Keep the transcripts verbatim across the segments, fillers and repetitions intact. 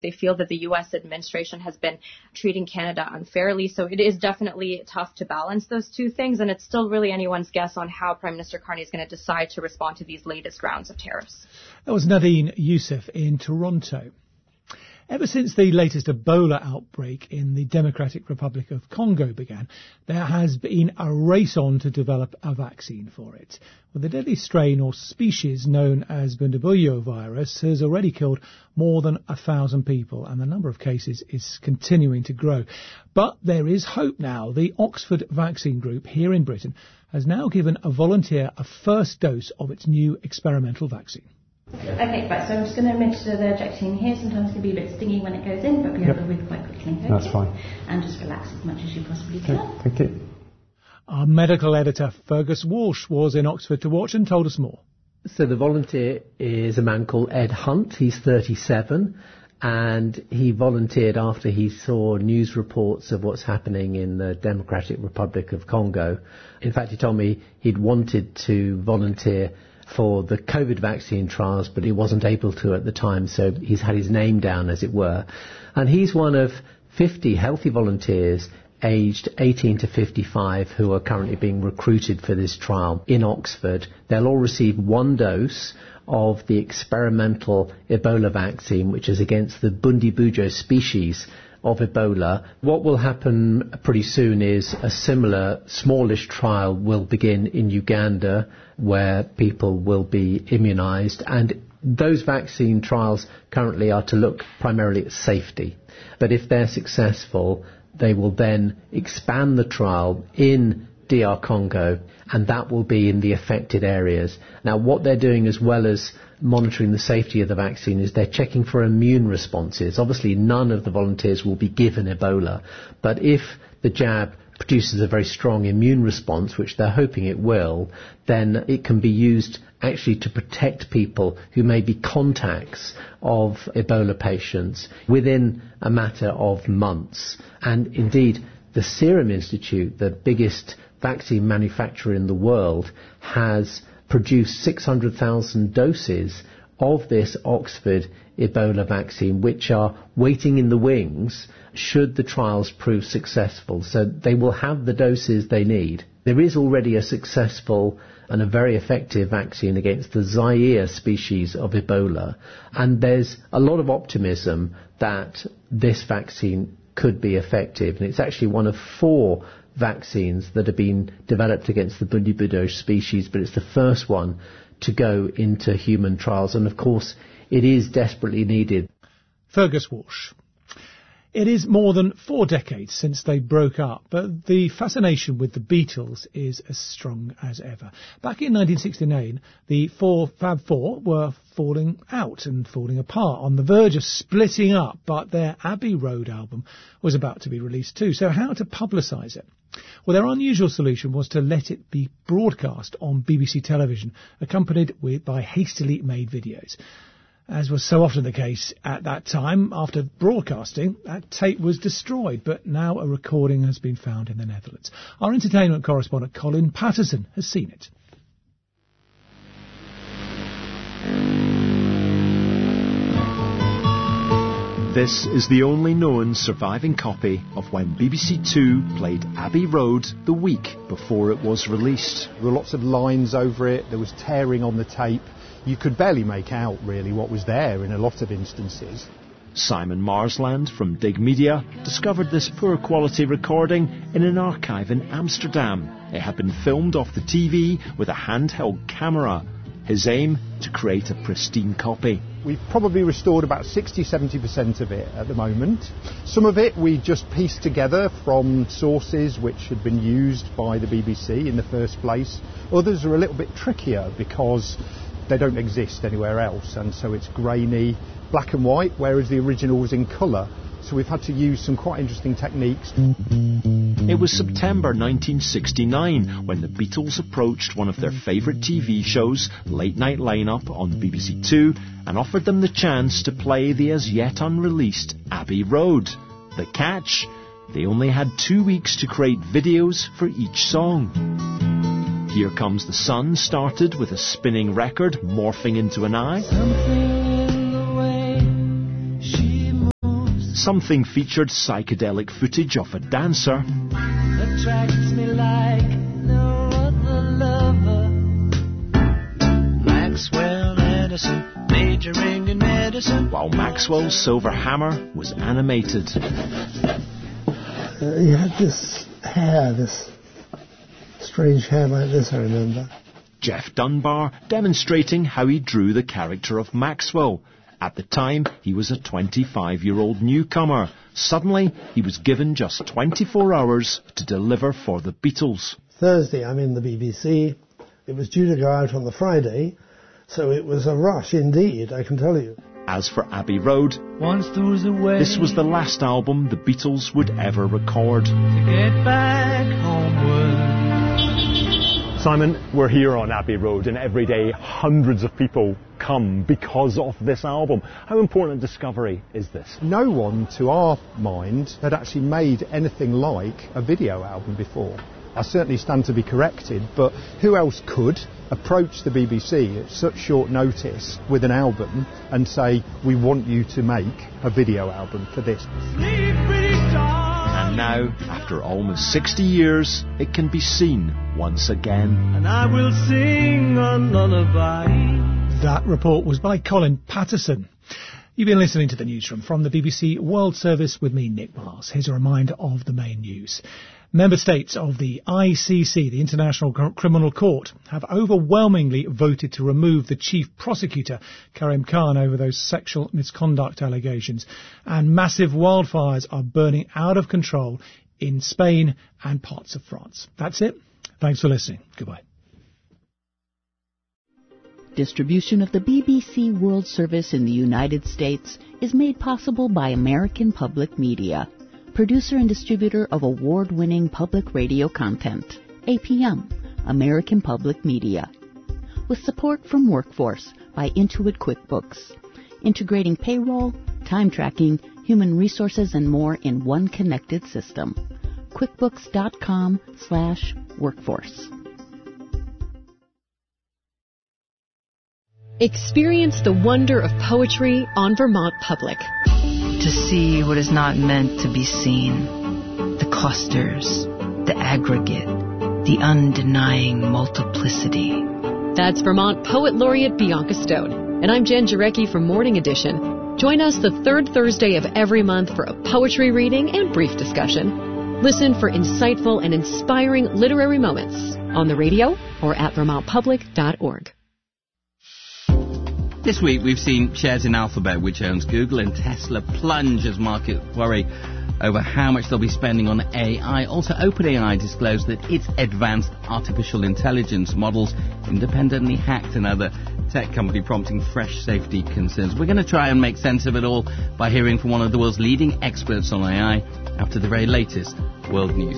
They feel that the U S administration has been treating Canada unfairly. So it is definitely tough to balance those two things. And it's still really anyone's guess on how Prime Minister Carney is going to decide to respond to these latest rounds of tariffs. That was Nadine Youssef in Toronto. Ever since the latest Ebola outbreak in the Democratic Republic of Congo began, there has been a race on to develop a vaccine for it. Well, the deadly strain or species known as Bundibugyo virus has already killed more than a thousand people, and the number of cases is continuing to grow. But there is hope now. The Oxford Vaccine Group here in Britain has now given a volunteer a first dose of its new experimental vaccine. Okay, right, so I'm just going to administer the vaccine here. Sometimes it can be a bit stingy when it goes in, but be able to breathe quite quickly. Okay? That's fine. And just relax as much as you possibly can. Okay, thank you. Our medical editor Fergus Walsh was in Oxford to watch and told us more. So the volunteer is a man called Ed Hunt. He's thirty-seven, and he volunteered after he saw news reports of what's happening in the Democratic Republic of Congo. In fact, he told me he'd wanted to volunteer for the COVID vaccine trials, but he wasn't able to at the time, so he's had his name down, as it were. And he's one of fifty healthy volunteers aged eighteen to fifty-five who are currently being recruited for this trial in Oxford. They'll all receive one dose of the experimental Ebola vaccine, which is against the Bundibugyo species of Ebola. What will happen pretty soon is a similar smallish trial will begin in Uganda, where people will be immunized, and those vaccine trials currently are to look primarily at safety. But if they're successful, they will then expand the trial in D R Congo, and that will be in the affected areas. Now, what they're doing, as well as monitoring the safety of the vaccine, is they're checking for immune responses. Obviously, none of the volunteers will be given Ebola, but if the jab produces a very strong immune response, which they're hoping it will, then it can be used actually to protect people who may be contacts of Ebola patients within a matter of months. And indeed, the Serum Institute, the biggest vaccine manufacturer in the world, has produced six hundred thousand doses of this Oxford Ebola vaccine, which are waiting in the wings should the trials prove successful. So they will have the doses they need. There is already a successful and a very effective vaccine against the Zaire species of Ebola, and there's a lot of optimism that this vaccine could be effective. And it's actually one of four vaccines that have been developed against the Bundibugyo species, but it's the first one to go into human trials, and of course it is desperately needed. Fergus Walsh. It is more than four decades since they broke up, but the fascination with the Beatles is as strong as ever. Back in nineteen sixty-nine, the four Fab Four were falling out and falling apart, on the verge of splitting up, but their Abbey Road album was about to be released too. So how to publicise it? Well, their unusual solution was to let it be broadcast on B B C television, accompanied with by hastily made videos. As was so often the case at that time, after broadcasting, that tape was destroyed, but now a recording has been found in the Netherlands. Our entertainment correspondent Colin Patterson has seen it. This is the only known surviving copy of when B B C Two played Abbey Road the week before it was released. There were lots of lines over it, there was tearing on the tape. You could barely make out, really, what was there in a lot of instances. Simon Marsland from Dig Media discovered this poor quality recording in an archive in Amsterdam. It had been filmed off the T V with a handheld camera. His aim, to create a pristine copy. We've probably restored about sixty to seventy percent of it at the moment. Some of it we just pieced together from sources which had been used by the B B C in the first place. Others are a little bit trickier because they don't exist anywhere else, and so it's grainy, black and white, whereas the original was in colour. So we've had to use some quite interesting techniques. It was September nineteen sixty-nine when the Beatles approached one of their favourite T V shows, Late Night Lineup on B B C Two, and offered them the chance to play the as yet unreleased Abbey Road. The catch? They only had two weeks to create videos for each song. Here Comes the Sun started with a spinning record morphing into an eye. Something Something featured psychedelic footage of a dancer. Attracts me like no other lover. Maxwell Edison, majoring in medicine. While Maxwell's Silver Hammer was animated. Uh, he had this hair, this strange hair like this, I remember. Jeff Dunbar demonstrating how he drew the character of Maxwell. At the time, he was a twenty-five-year-old newcomer. Suddenly, he was given just twenty-four hours to deliver for the Beatles. Thursday, I'm in the B B C. It was due to go out on the Friday, so it was a rush indeed, I can tell you. As for Abbey Road, Once there was a way this was the last album the Beatles would ever record. to get back homeward. Simon, we're here on Abbey Road, and every day hundreds of people come because of this album. How important a discovery is this? No one, to our mind, had actually made anything like a video album before. I certainly stand to be corrected, but who else could approach the B B C at such short notice with an album and say, we want you to make a video album for this? And now, after almost sixty years, it can be seen once again. And I will sing a lullaby. That report was by Colin Patterson. You've been listening to the newsroom from the B B C World Service with me, Nick Mars. Here's a reminder of the main news. Member states of the I C C, the International Criminal Court, have overwhelmingly voted to remove the chief prosecutor, Karim Khan, over those sexual misconduct allegations. And massive wildfires are burning out of control in Spain and parts of France. That's it. Thanks for listening. Goodbye. Distribution of the B B C World Service in the United States is made possible by American Public Media, producer and distributor of award-winning public radio content. A P M, American Public Media. With support from Workforce by Intuit QuickBooks, integrating payroll, time tracking, human resources, and more in one connected system. QuickBooks.com slash workforce. Experience the wonder of poetry on Vermont Public. To see what is not meant to be seen, the clusters, the aggregate, the undenying multiplicity. That's Vermont Poet Laureate Bianca Stone, and I'm Jen Jarecki from Morning Edition. Join us the third Thursday of every month for a poetry reading and brief discussion. Listen for insightful and inspiring literary moments on the radio or at vermont public dot org. This week we've seen shares in Alphabet, which owns Google, and Tesla plunge as market worry over how much they'll be spending on A I. Also, OpenAI disclosed that its advanced artificial intelligence models independently hacked another tech company, prompting fresh safety concerns. We're going to try and make sense of it all by hearing from one of the world's leading experts on A I after the very latest world news.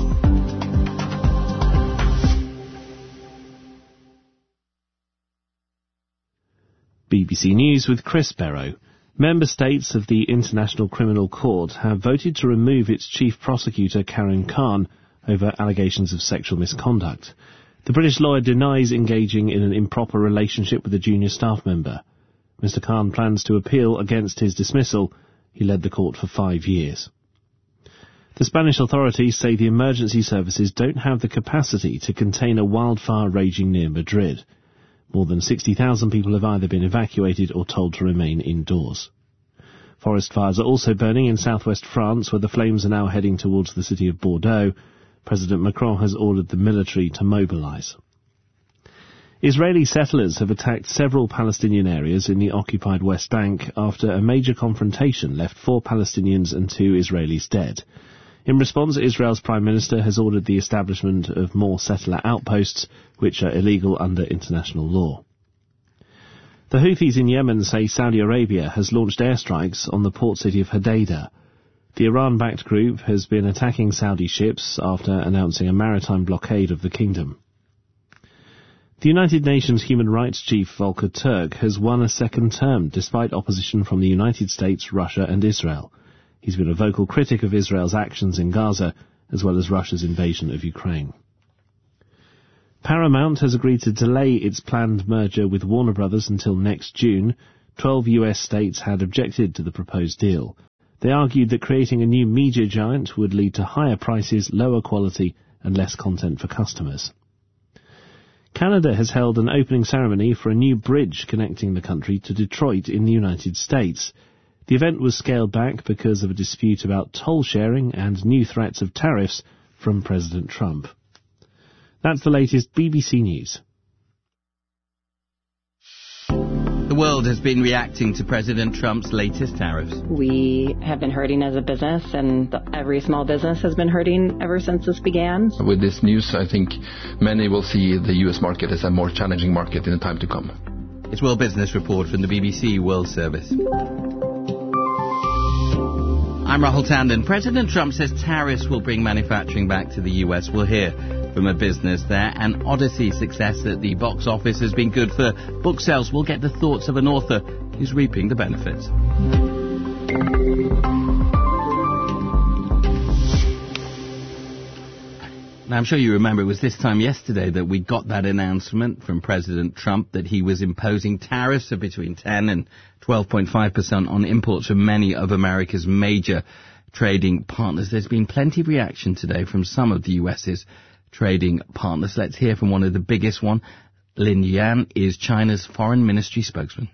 B B C News with Chris Barrow. Member states of the International Criminal Court have voted to remove its chief prosecutor, Karim Khan, over allegations of sexual misconduct. The British lawyer denies engaging in an improper relationship with a junior staff member. Mister Khan plans to appeal against his dismissal. He led the court for five years. The Spanish authorities say the emergency services don't have the capacity to contain a wildfire raging near Madrid. More than sixty thousand people have either been evacuated or told to remain indoors. Forest fires are also burning in southwest France, where the flames are now heading towards the city of Bordeaux. President Macron has ordered the military to mobilise. Israeli settlers have attacked several Palestinian areas in the occupied West Bank after a major confrontation left four Palestinians and two Israelis dead. In response, Israel's Prime Minister has ordered the establishment of more settler outposts, which are illegal under international law. The Houthis in Yemen say Saudi Arabia has launched airstrikes on the port city of Hodeidah. The Iran-backed group has been attacking Saudi ships after announcing a maritime blockade of the kingdom. The United Nations Human Rights Chief Volker Turk has won a second term despite opposition from the United States, Russia and Israel. He's been a vocal critic of Israel's actions in Gaza, as well as Russia's invasion of Ukraine. Paramount has agreed to delay its planned merger with Warner Brothers until next June. Twelve U S states had objected to the proposed deal. They argued that creating a new media giant would lead to higher prices, lower quality and less content for customers. Canada has held an opening ceremony for a new bridge connecting the country to Detroit in the United States. The event was scaled back because of a dispute about toll sharing and new threats of tariffs from President Trump. That's the latest B B C News. The world has been reacting to President Trump's latest tariffs. We have been hurting as a business, and every small business has been hurting ever since this began. With this news, I think many will see the U S market as a more challenging market in the time to come. It's World Business Report from the B B C World Service. I'm Rahul Tandon. President Trump says tariffs will bring manufacturing back to the U S. We'll hear from a business there. And Odyssey's success at the box office has been good for book sales. We'll get the thoughts of an author who's reaping the benefits. Now, I'm sure you remember it was this time yesterday that we got that announcement from President Trump that he was imposing tariffs of between ten and twelve point five percent on imports from many of America's major trading partners. There's been plenty of reaction today from some of the U S's trading partners. Let's hear from one of the biggest one. Lin Yan is China's foreign ministry spokesman.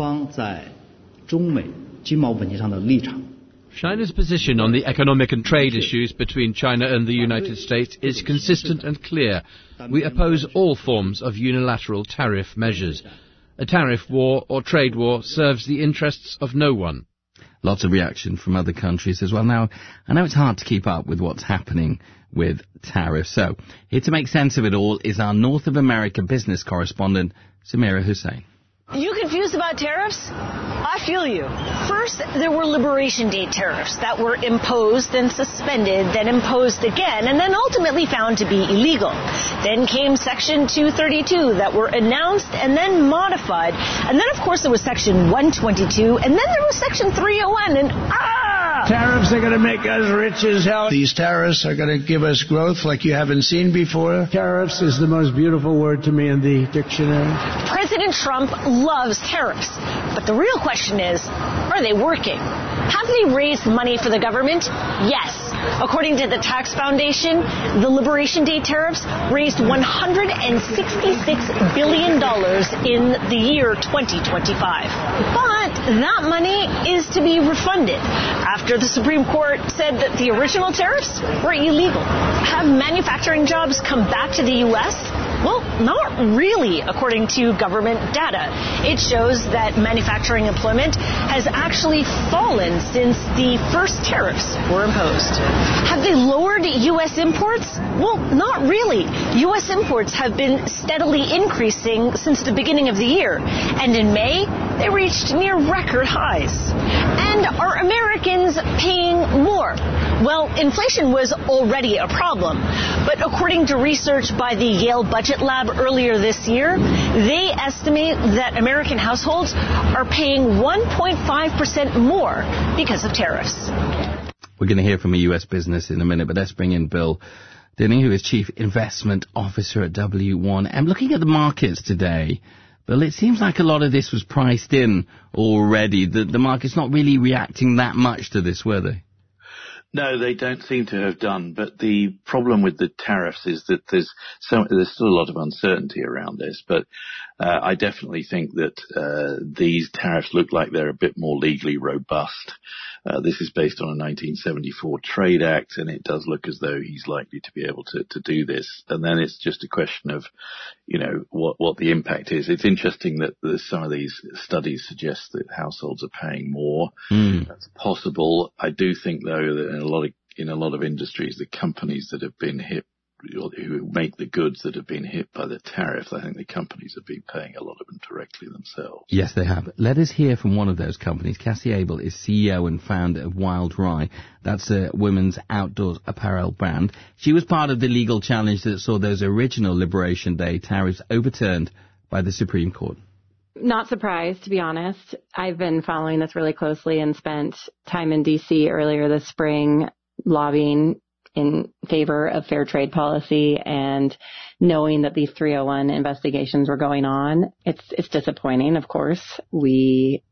China's position on the economic and trade issues between China and the United States is consistent and clear. We oppose all forms of unilateral tariff measures. A tariff war or trade war serves the interests of no one. Lots of reaction from other countries as well. Now, I know it's hard to keep up with what's happening with tariffs. So, here to make sense of it all is our North of America business correspondent, Samira Hussain. You confused about tariffs? I feel you. First, there were Liberation Day tariffs that were imposed, then suspended, then imposed again, and then ultimately found to be illegal. Then came Section two thirty-two that were announced and then modified. And then, of course, there was Section one twenty-two, and then there was Section three oh one, and ah! Tariffs are going to make us rich as hell. These tariffs are going to give us growth like you haven't seen before. Tariffs is the most beautiful word to me in the dictionary. President Trump loves tariffs, but the real question is, are they working? Have they raised money for the government? Yes. According to the Tax Foundation, the Liberation Day tariffs raised one hundred sixty-six billion dollars in the year twenty twenty-five. But that money is to be refunded after the Supreme Court said that the original tariffs were illegal. Have manufacturing jobs come back to the U S? Well, not really, according to government data. It shows that manufacturing employment has actually fallen since the first tariffs were imposed. Have they lowered U S imports? Well, not really. U S imports have been steadily increasing since the beginning of the year. And in May, they reached near record highs. And are Americans paying more? Well, inflation was already a problem. But according to research by the Yale Budget Lab earlier this year, they estimate that American households are paying one point five percent more because of tariffs. We're going to hear from a U S business in a minute, but let's bring in Bill Dinning, who is Chief Investment Officer at W one M. Looking at the markets today, Bill, it seems like a lot of this was priced in already. The, the market's not really reacting that much to this, were they? No, they don't seem to have done. But the problem with the tariffs is that there's so there's still a lot of uncertainty around this. But uh, I definitely think that uh, these tariffs look like they're a bit more legally robust. Uh, this is based on a nineteen seventy-four Trade Act, and it does look as though he's likely to be able to, to do this. And then it's just a question of, you know, what, what the impact is. It's interesting that there's some of these studies suggest that households are paying more. Mm. That's possible. I do think, though, that in a lot of in a lot of industries, the companies that have been hit, who make the goods that have been hit by the tariff, I think the companies have been paying a lot of them directly themselves. Yes, they have. Let us hear from one of those companies. Cassie Abel is C E O and founder of Wild Rye. That's a women's outdoor apparel brand. She was part of the legal challenge that saw those original Liberation Day tariffs overturned by the Supreme Court. Not surprised, to be honest. I've been following this really closely and spent time in D C earlier this spring lobbying in favor of fair trade policy, and knowing that these three oh one investigations were going on, it's it's disappointing, of course. We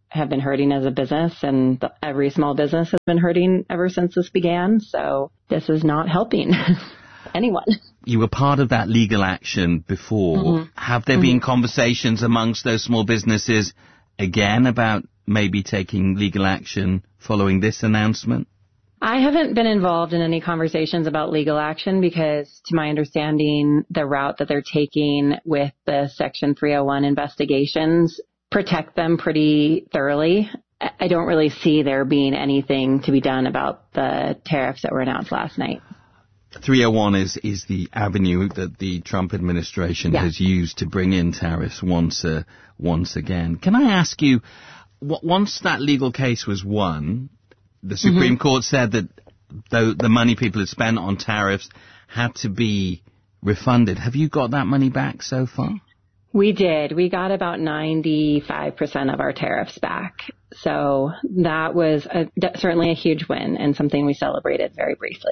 have been hurting as a business, and the, every small business has been hurting ever since this began. So this is not helping anyone. You were part of that legal action before. Mm-hmm. Have there mm-hmm. been conversations amongst those small businesses again about maybe taking legal action following this announcement? I haven't been involved in any conversations about legal action because, to my understanding, the route that they're taking with the Section three oh one investigations protect them pretty thoroughly. I don't really see there being anything to be done about the tariffs that were announced last night. three oh one is, is the avenue that the Trump administration yeah. has used to bring in tariffs once uh, once again. Can I ask you, w- once that legal case was won, the Supreme mm-hmm. Court said that the, the money people had spent on tariffs had to be refunded. Have you got that money back so far? We did. We got about ninety-five percent of our tariffs back. So that was a, certainly a huge win and something we celebrated very briefly.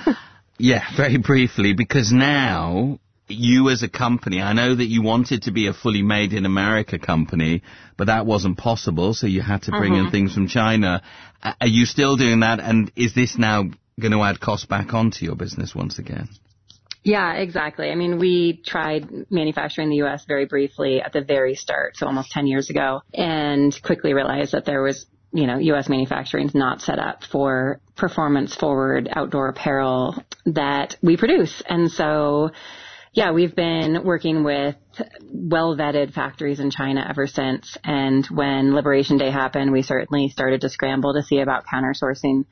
Yeah, very briefly, because now you as a company, I know that you wanted to be a fully made in America company, but that wasn't possible, so you had to bring uh-huh. in things from China. Are you still doing that, and is this now going to add cost back onto your business once again? Yeah, exactly. I mean, we tried manufacturing in the U S very briefly at the very start, so almost ten years ago, and quickly realized that there was, you know, U S manufacturing is not set up for performance-forward outdoor apparel that we produce. And so, yeah, we've been working with well-vetted factories in China ever since. And when Liberation Day happened, we certainly started to scramble to see about countersourcing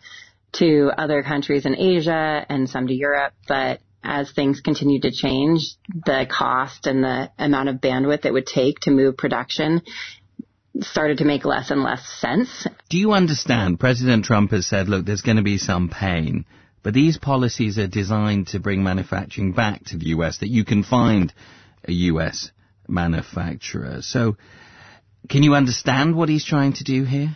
to other countries in Asia and some to Europe. But as things continued to change, the cost and the amount of bandwidth it would take to move production started to make less and less sense. Do you understand? President Trump has said, look, there's going to be some pain, but these policies are designed to bring manufacturing back to the U S, that you can find a U S manufacturer. So can you understand what he's trying to do here?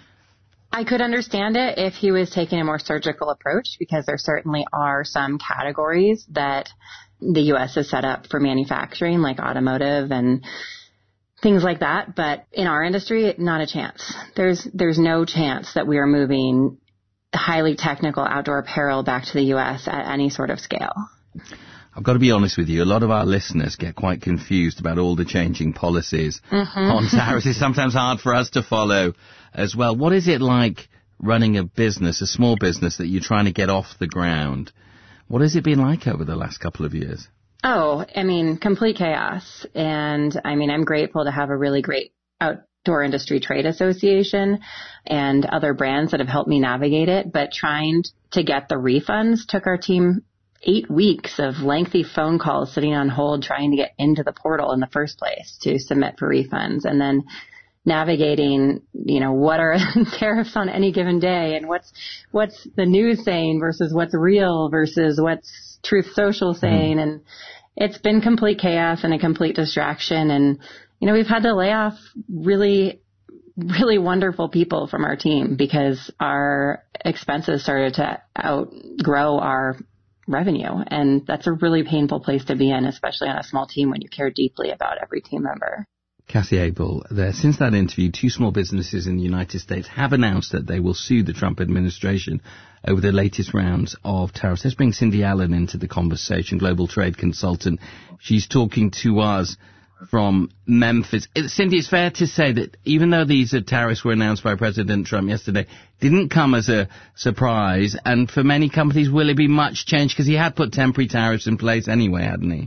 I could understand it if he was taking a more surgical approach, because there certainly are some categories that the U S has set up for manufacturing, like automotive and things like that. But in our industry, not a chance. There's there's no chance that we are moving highly technical outdoor apparel back to the U S at any sort of scale. I've got to be honest with you. A lot of our listeners get quite confused about all the changing policies mm-hmm. on tariffs. It's sometimes hard for us to follow as well. What is it like running a business, a small business that you're trying to get off the ground? What has it been like over the last couple of years? Oh, I mean, complete chaos. And I mean, I'm grateful to have a really great outdoor industry trade association and other brands that have helped me navigate it. But trying to get the refunds took our team eight weeks of lengthy phone calls sitting on hold trying to get into the portal in the first place to submit for refunds, and then navigating, you know, what are tariffs on any given day and what's what's the news saying versus what's real versus what's Truth Social saying. Mm. And it's been complete chaos and a complete distraction. And, you know, we've had to lay off really, really wonderful people from our team because our expenses started to outgrow our revenue. And that's a really painful place to be in, especially on a small team when you care deeply about every team member. Kathy Abel there. Since that interview, two small businesses in the United States have announced that they will sue the Trump administration over the latest rounds of tariffs. Let's bring Cindy Allen into the conversation, global trade consultant. She's talking to us from Memphis. Cindy, it's fair to say that even though these tariffs were announced by President Trump yesterday, didn't come as a surprise, and for many companies, will it be much change? Because he had put temporary tariffs in place anyway, hadn't he?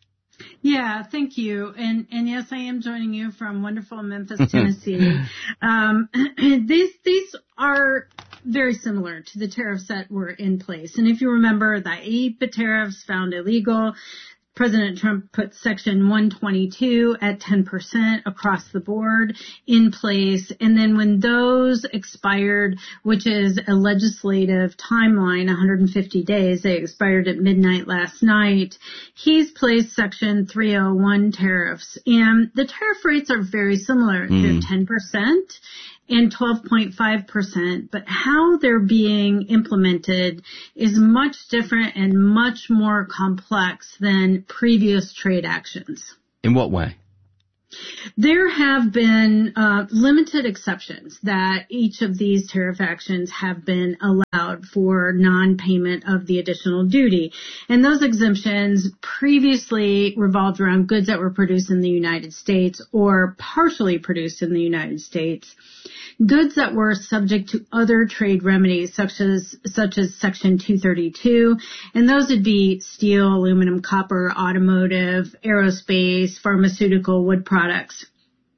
Yeah, thank you. And and yes, I am joining you from wonderful Memphis, Tennessee. um, these these are very similar to the tariffs that were in place. And if you remember, the I E P A tariffs found illegal. President Trump put Section one twenty-two at ten percent across the board in place. And then when those expired, which is a legislative timeline, one hundred fifty days, they expired at midnight last night, he's placed Section three oh one tariffs. And the tariff rates are very similar. Mm. They're ten percent. And twelve point five percent, but how they're being implemented is much different and much more complex than previous trade actions. In what way? There have been uh, limited exceptions that each of these tariff actions have been allowed for non-payment of the additional duty. And those exemptions previously revolved around goods that were produced in the United States or partially produced in the United States. Goods that were subject to other trade remedies, such as such as Section two thirty-two, and those would be steel, aluminum, copper, automotive, aerospace, pharmaceutical, wood products.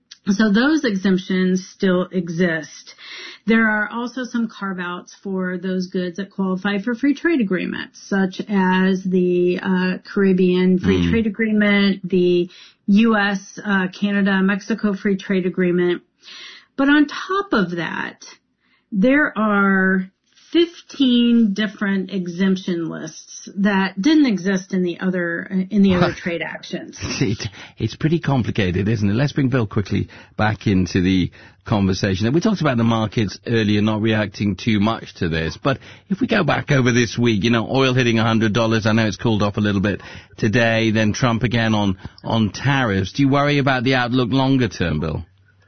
So those exemptions still exist. There are also some carve-outs for those goods that qualify for free trade agreements, such as the uh, Caribbean Free mm. Trade Agreement, the U S, uh, Canada, Mexico Free Trade Agreement. But on top of that, there are fifteen different exemption lists that didn't exist in the other in the other trade actions. It, it's pretty complicated, isn't it? Let's bring Bill quickly back into the conversation. We talked about the markets earlier not reacting too much to this, but if we go back over this week, you know, oil hitting one hundred dollars, I know it's cooled off a little bit today, then Trump again on, on tariffs. Do you worry about the outlook longer term, Bill?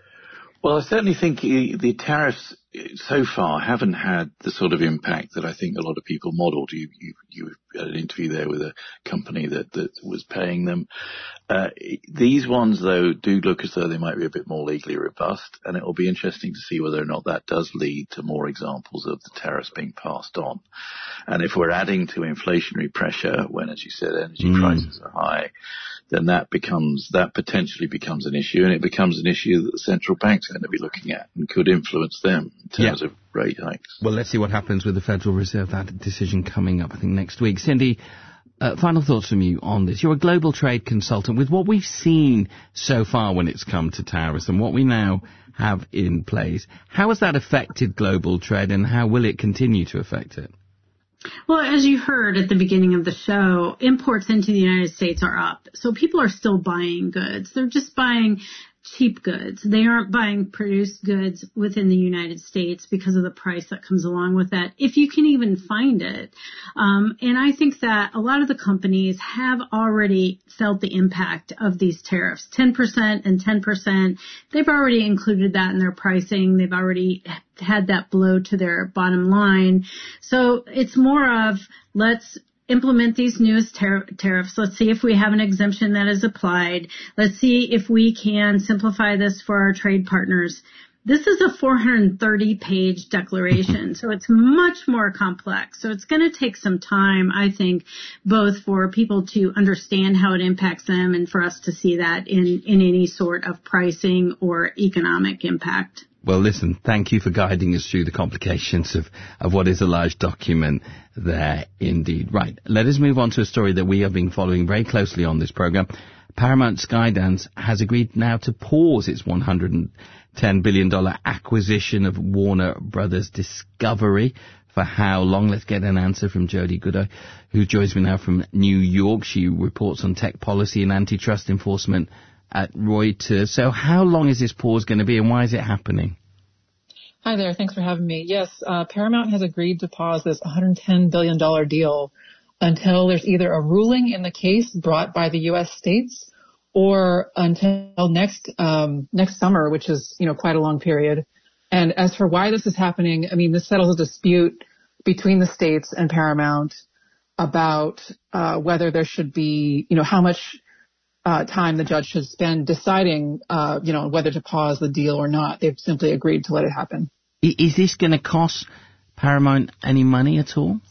Well, I certainly think the tariffs so far haven't had the sort of impact that I think a lot of people modelled. You, you, you had an interview there with a company that, that was paying them. Uh, these ones, though, do look as though they might be a bit more legally robust, and it will be interesting to see whether or not that does lead to more examples of the tariffs being passed on. And if we're adding to inflationary pressure when, as you said, energy mm. prices are high, then that becomes, that potentially becomes an issue, and it becomes an issue that the central banks are going to be looking at and could influence them in terms yeah. of rate hikes. Well, let's see what happens with the Federal Reserve. That decision coming up, I think, next week. Cindy, uh, final thoughts from you on this. You're a global trade consultant. With what we've seen so far when it's come to tariffs and what we now have in place, how has that affected global trade, and how will it continue to affect it? Well, as you heard at the beginning of the show, imports into the United States are up. So people are still buying goods. They're just buying cheap goods. They aren't buying produced goods within the United States because of the price that comes along with that, if you can even find it. Um, and I think that a lot of the companies have already felt the impact of these tariffs. ten percent and ten percent, they've already included that in their pricing. They've already had that blow to their bottom line. So it's more of, let's implement these newest tar- tariffs. Let's see if we have an exemption that is applied. Let's see if we can simplify this for our trade partners. This is a four hundred thirty page declaration, so it's much more complex. So it's going to take some time, I think, both for people to understand how it impacts them and for us to see that in, in any sort of pricing or economic impact. Well, listen, thank you for guiding us through the complications of, of what is a large document there indeed. Right, let us move on to a story that we have been following very closely on this program. Paramount Skydance has agreed now to pause its one hundred ten billion dollars acquisition of Warner Brothers Discovery. For how long? Let's get an answer from Jody Goodall, who joins me now from New York. She reports on tech policy and antitrust enforcement at Reuters. So how long is this pause going to be, and why is it happening? Hi there. Thanks for having me. Yes, uh, Paramount has agreed to pause this one hundred ten billion dollars deal until there's either a ruling in the case brought by the U S states or until next um, next summer, which is, you know, quite a long period. And as for why this is happening, I mean, this settles a dispute between the states and Paramount about uh, whether there should be, you know, how much Uh, time the judge should spend deciding, uh, you know, whether to pause the deal or not. They've simply agreed to let it happen. Is this going to cost Paramount any money at all?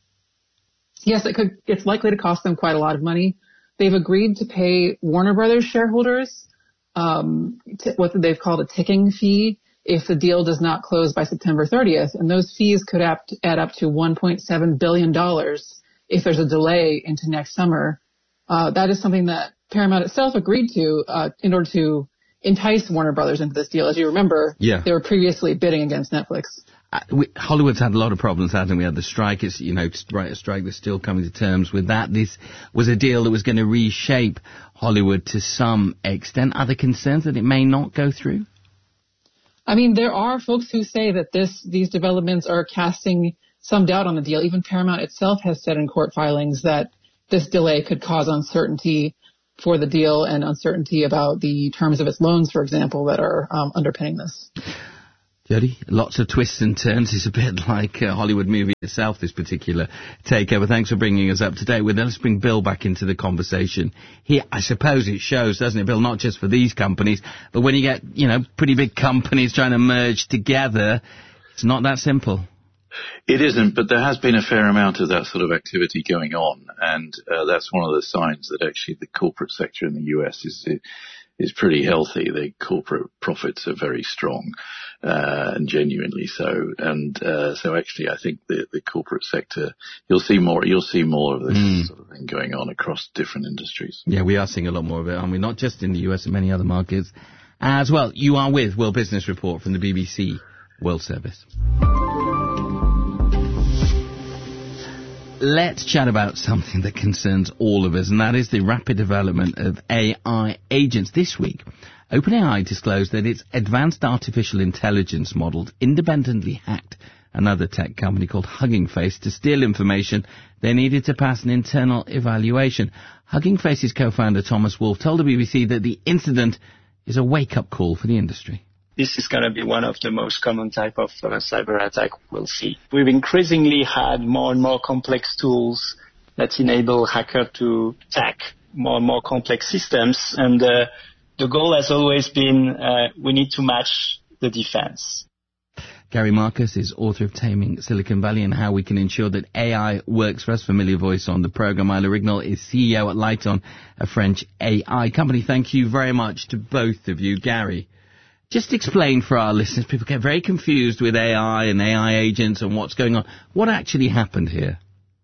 Yes, it could. It's likely to cost them quite a lot of money. They've agreed to pay Warner Brothers shareholders um, t- what they've called a ticking fee if the deal does not close by September thirtieth, and those fees could add, add up to one point seven billion dollars if there's a delay into next summer. Uh, that is something that Paramount itself agreed to uh, in order to entice Warner Brothers into this deal. As you remember, yeah. they were previously bidding against Netflix. Uh, we, Hollywood's had a lot of problems, hasn't we? We had the strike. It's, you know, right, a strike that's still coming to terms with that. This was a deal that was going to reshape Hollywood to some extent. Are there concerns that it may not go through? I mean, there are folks who say that this these developments are casting some doubt on the deal. Even Paramount itself has said in court filings that this delay could cause uncertainty for the deal and uncertainty about the terms of its loans, for example, that are um, underpinning this. Jody, lots of twists and turns. It's a bit like a Hollywood movie itself, this particular takeover. Thanks for bringing us up to date with it. Let's bring Bill back into the conversation here. I suppose it shows, doesn't it, Bill, not just for these companies, but when you get, you know, pretty big companies trying to merge together, it's not that simple. It isn't, but there has been a fair amount of that sort of activity going on, and uh, that's one of the signs that actually the corporate sector in the U S is is pretty healthy. The corporate profits are very strong, uh, and genuinely so. And uh, so, actually, I think the the corporate sector, you'll see more. You'll see more of this mm. sort of thing going on across different industries. Yeah, we are seeing a lot more of it, aren't we? Not just in the U S and many other markets as well. You are with World Business Report from the B B C World Service. Let's chat about something that concerns all of us, and that is the rapid development of A I agents. This week, OpenAI disclosed that its advanced artificial intelligence models independently hacked another tech company called Hugging Face to steal information they needed to pass an internal evaluation. Hugging Face's co-founder Thomas Wolfe told the B B C that the incident is a wake-up call for the industry. This is going to be one of the most common type of uh, cyber attack we'll see. We've increasingly had more and more complex tools that enable hackers to attack more and more complex systems, and uh, the goal has always been uh, we need to match the defense. Gary Marcus is author of Taming Silicon Valley and How We Can Ensure That A I Works for Us. Familiar voice on the program. Isla Rignall is C E O at Lighton, a French A I company. Thank you very much to both of you. Gary, just explain for our listeners. People get very confused with A I and A I agents and what's going on. What actually happened here?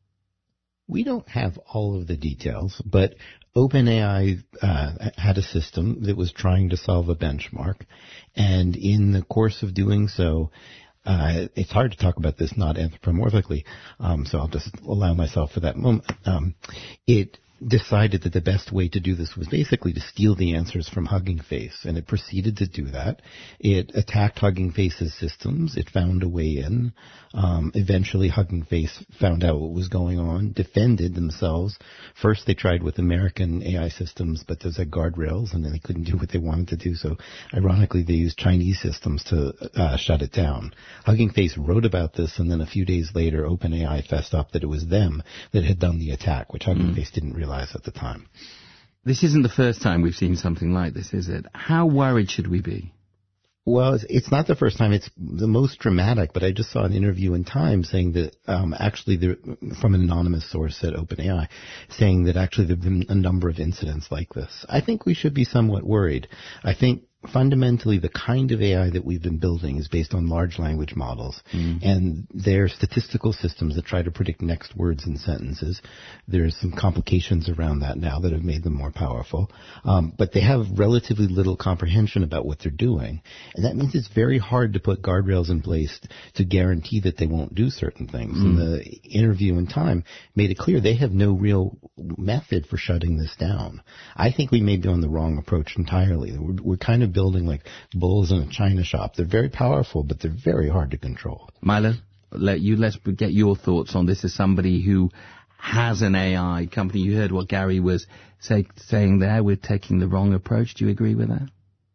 We don't have all of the details, but OpenAI uh, had a system that was trying to solve a benchmark, and in the course of doing so, uh, it's hard to talk about this not anthropomorphically, um, so I'll just allow myself for that moment. Um, it decided that the best way to do this was basically to steal the answers from Hugging Face, and it proceeded to do that. It attacked Hugging Face's systems. It found a way in. Um, eventually, Hugging Face found out what was going on, defended themselves. First, they tried with American A I systems, but those had guardrails, and then they couldn't do what they wanted to do. So, ironically, they used Chinese systems to uh, shut it down. Hugging Face wrote about this, and then a few days later, OpenAI fessed up that it was them that had done the attack, which Hugging mm. Face didn't realize at the time. This isn't the first time we've seen something like this, is it? How worried should we be? Well, it's, it's not the first time. It's the most dramatic, but I just saw an interview in Time saying that um, actually, there, from an anonymous source at OpenAI, saying that actually there have been a number of incidents like this. I think we should be somewhat worried. I think fundamentally the kind of A I that we've been building is based on large language models, mm. and they're statistical systems that try to predict next words and sentences. There's some complications around that now that have made them more powerful, um, but they have relatively little comprehension about what they're doing, and that means it's very hard to put guardrails in place to guarantee that they won't do certain things. Mm. And the interview in Time made it clear they have no real method for shutting this down. I think we may be on the wrong approach entirely. We're, we're kind of building like bulls in a china shop. They're very powerful, but they're very hard to control. Milo, let you let's get your thoughts on this as somebody who has an A I company. You heard what Gary was say, saying there. We're taking the wrong approach. Do you agree with that?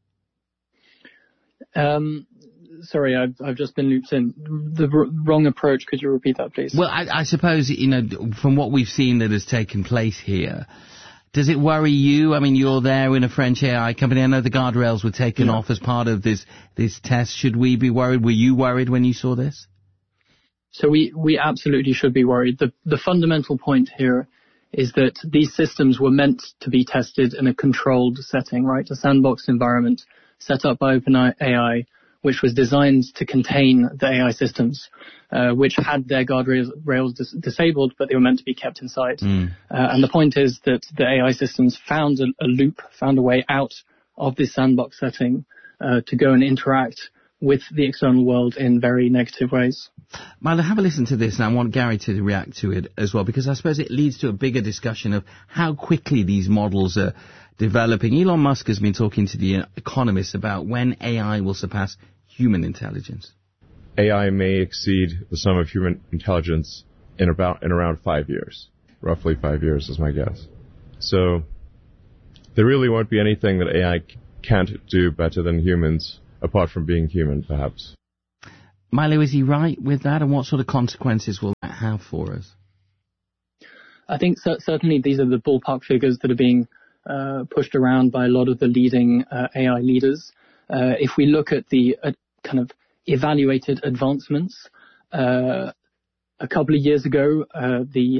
Um, sorry, I've I've just been looped in. The r- wrong approach. Could you repeat that, please? Well, I, I suppose, you know, from what we've seen that has taken place here, does it worry you? I mean, you're there in a French A I company. I know the guardrails were taken yeah. off as part of this this test. Should we be worried? Were you worried when you saw this? So we, we absolutely should be worried. The the fundamental point here is that these systems were meant to be tested in a controlled setting, right? A sandbox environment set up by OpenAI, which was designed to contain the A I systems, uh, which had their guardrails rails dis- disabled, but they were meant to be kept inside. Mm. Uh, and the point is that the A I systems found a, a loop, found a way out of this sandbox setting uh, to go and interact with the external world in very negative ways. Milo, have a listen to this, and I want Gary to react to it as well, because I suppose it leads to a bigger discussion of how quickly these models are developing. Elon Musk has been talking to the Economist about when A I will surpass human intelligence. A I may exceed the sum of human intelligence in about in around five years. Roughly five years is my guess. So there really won't be anything that A I can't do better than humans, apart from being human, perhaps. Milo, is he right with that? And what sort of consequences will that have for us? I think cer- certainly these are the ballpark figures that are being uh, pushed around by a lot of the leading uh, A I leaders. Uh, if we look at the uh, kind of evaluated advancements, uh, a couple of years ago, uh, the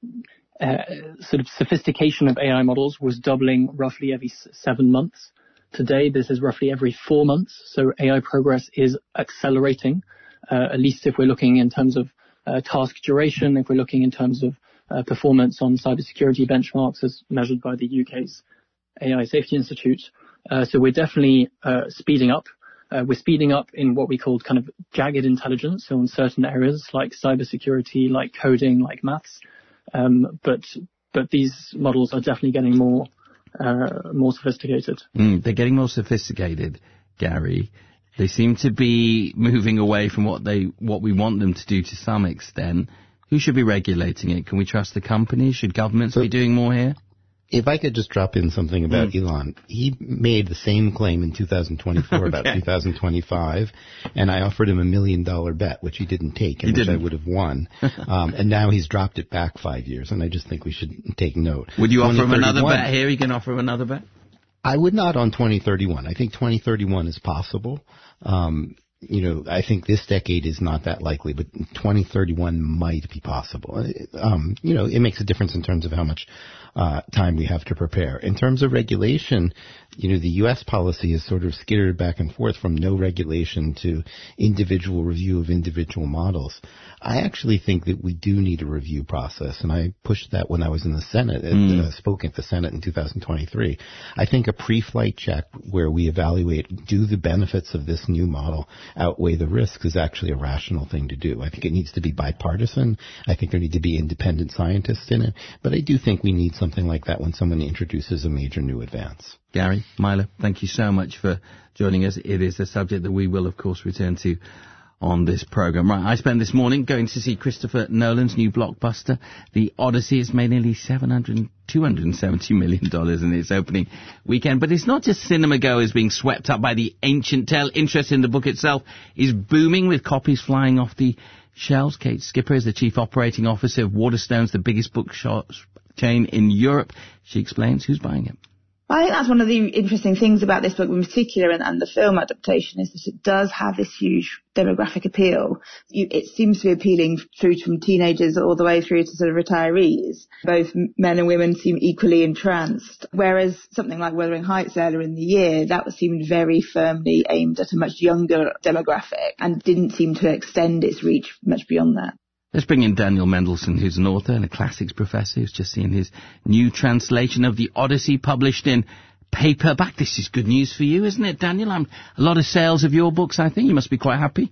uh, sort of sophistication of A I models was doubling roughly every s- seven months. Today, this is roughly every four months. So A I progress is accelerating, uh, at least if we're looking in terms of uh, task duration, if we're looking in terms of uh, performance on cybersecurity benchmarks as measured by the U K's A I Safety Institute. Uh, so we're definitely uh, speeding up. Uh, we're speeding up in what we call kind of jagged intelligence, so in certain areas like cybersecurity, like coding, like maths. Um, but but these models are definitely getting more uh, more sophisticated. Mm, they're getting more sophisticated, Gary. They seem to be moving away from what they what we want them to do to some extent. Who should be regulating it? Can we trust the companies? Should governments so, be doing more here? If I could just drop in something about mm. Elon. He made the same claim in two thousand twenty-four okay. about two thousand twenty-five, and I offered him a million dollar bet, which he didn't take, and he which didn't. I would have won. um, and now he's dropped it back five years, and I just think we should take note. Would you offer him another bet here? You can offer him another bet? I would not on twenty thirty-one. I think twenty thirty-one is possible. Um, you know, I think this decade is not that likely, but twenty thirty-one might be possible. Um, you know, it makes a difference in terms of how much uh, time we have to prepare. In terms of regulation, you know, the U S policy is sort of skittered back and forth from no regulation to individual review of individual models. I actually think that we do need a review process, and I pushed that when I was in the Senate, and mm. uh, spoke at the Senate in two thousand twenty-three. I think a pre-flight check where we evaluate, do the benefits of this new model outweigh the risks, is actually a rational thing to do. I think it needs to be bipartisan. I think there need to be independent scientists in it, but I do think we need something like that when someone introduces a major new advance. Gary, Milo, thank you so much for joining us. It is a subject that we will, of course, return to on this programme. Right, I spent this morning going to see Christopher Nolan's new blockbuster, The Odyssey. It's made nearly seven hundred, two hundred seventy million dollars in its opening weekend. But it's not just cinema goers being swept up by the ancient tale. Interest in the book itself is booming, with copies flying off the shelves. Kate Skipper is the Chief Operating Officer of Waterstones, the biggest bookshop chain in Europe. She explains who's buying it. I think that's one of the interesting things about this book in particular, and, and the film adaptation, is that it does have this huge demographic appeal. You, it seems to be appealing through from teenagers all the way through to sort of retirees. Both men and women seem equally entranced, whereas something like Wuthering Heights earlier in the year, that was seemed very firmly aimed at a much younger demographic and didn't seem to extend its reach much beyond that. Let's bring in Daniel Mendelsohn, who's an author and a classics professor, who's just seen his new translation of the Odyssey published in paperback. This is good news for you, isn't it, Daniel? Um, a lot of sales of your books, I think. You must be quite happy.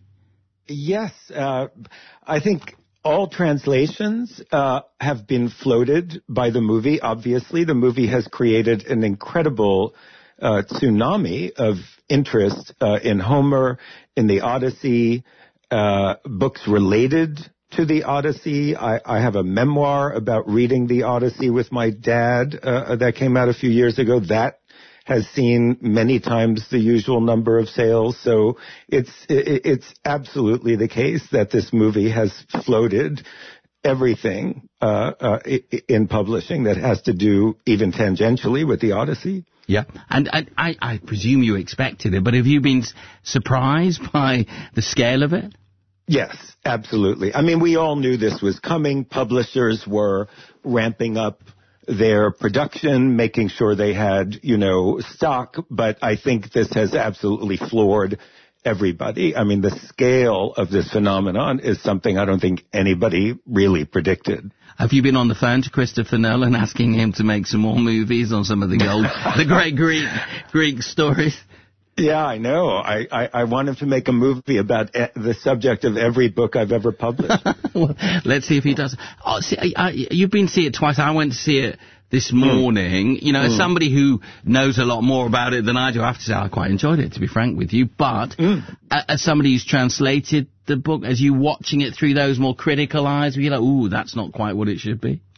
Yes. Uh, I think all translations uh, have been floated by the movie, obviously. The movie has created an incredible uh, tsunami of interest uh, in Homer, in the Odyssey, uh, books related to the Odyssey. I, I have a memoir about reading the Odyssey with my dad uh, that came out a few years ago. That has seen many times the usual number of sales. So it's it, it's absolutely the case that this movie has floated everything uh, uh, in publishing that has to do even tangentially with the Odyssey. Yeah, and I, I, I presume you expected it, but have you been surprised by the scale of it? Yes, absolutely. I mean, we all knew this was coming. Publishers were ramping up their production, making sure they had, you know, stock. But I think this has absolutely floored everybody. I mean, the scale of this phenomenon is something I don't think anybody really predicted. Have you been on the phone to Christopher Nolan asking him to make some more movies on some of the old, the great Greek Greek stories? Yeah, I know. I, I, I want him to make a movie about e- the subject of every book I've ever published. Well, let's see if he does. Oh, see, I, I, you've been to see it twice. I went to see it this morning. Mm. You know, mm. as somebody who knows a lot more about it than I do, I have to say I quite enjoyed it, to be frank with you. But mm. as somebody who's translated the book, as you watching it through those more critical eyes, were you like, ooh, that's not quite what it should be?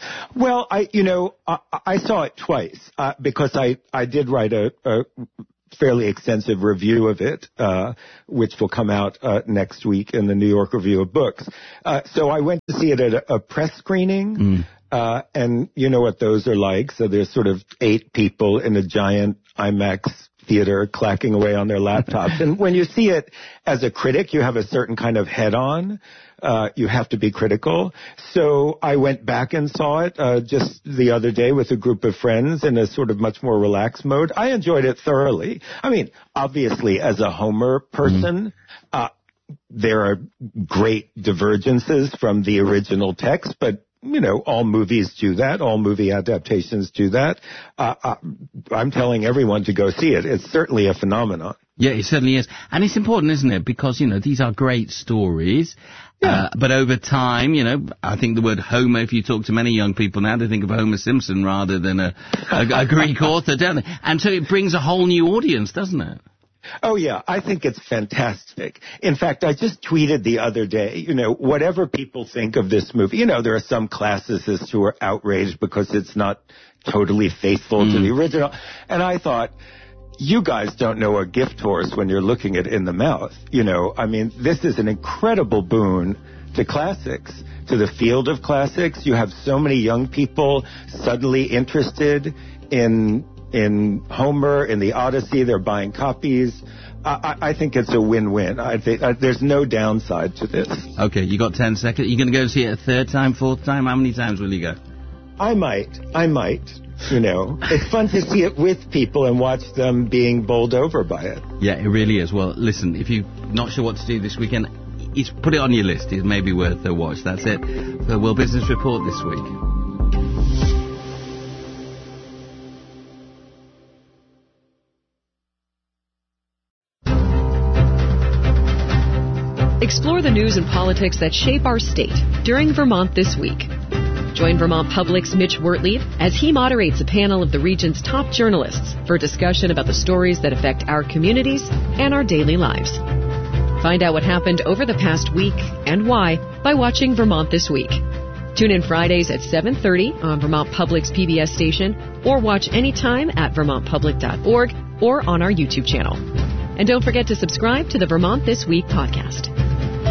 Well, I, you know, I, I saw it twice uh, because I, I did write a, a fairly extensive review of it, uh, which will come out uh, next week in the New York Review of Books. Uh, so I went to see it at a, a press screening, mm. uh, and you know what those are like. So there's sort of eight people in a giant IMAX theater clacking away on their laptops. And when you see it as a critic, you have a certain kind of head on. Uh, you have to be critical. So I went back and saw it uh, just the other day with a group of friends in a sort of much more relaxed mode. I enjoyed it thoroughly. I mean, obviously, as a Homer person, mm. uh, there are great divergences from the original text, but you know, all movies do that. All movie adaptations do that. Uh, uh, I'm telling everyone to go see it. It's certainly a phenomenon. Yeah, it certainly is. And it's important, isn't it? Because, you know, these are great stories. Yeah. Uh, but over time, you know, I think the word Homer, if you talk to many young people now, they think of Homer Simpson rather than a, a, a Greek author, don't they? And so it brings a whole new audience, doesn't it? Oh, yeah. I think it's fantastic. In fact, I just tweeted the other day, you know, whatever people think of this movie, you know, there are some classicists who are outraged because it's not totally faithful mm. to the original. And I thought, you guys don't know a gift horse when you're looking it in the mouth. You know, I mean, this is an incredible boon to classics, to the field of classics. You have so many young people suddenly interested in in Homer, in the Odyssey. They're buying copies. I, I think it's a win-win. I think uh, there's no downside to this. Okay, you got ten seconds. You're going to go see it a third time, fourth time? How many times will you go? I might. I might. You know, it's fun to see it with people and watch them being bowled over by it. Yeah, it really is. Well, listen, if you're not sure what to do this weekend, it's, put it on your list. It may be worth a watch. That's it for World Business Report this week. Explore the news and politics that shape our state during Vermont This Week. Join Vermont Public's Mitch Wertlieb as he moderates a panel of the region's top journalists for a discussion about the stories that affect our communities and our daily lives. Find out what happened over the past week and why by watching Vermont This Week. Tune in Fridays at seven thirty on Vermont Public's P B S station, or watch anytime at vermont public dot org or on our YouTube channel. And don't forget to subscribe to the Vermont This Week podcast.